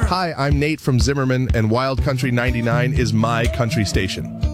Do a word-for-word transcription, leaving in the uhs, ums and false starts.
Hi, I'm Nate from Zimmerman, and Wild Country ninety-nine is my country station.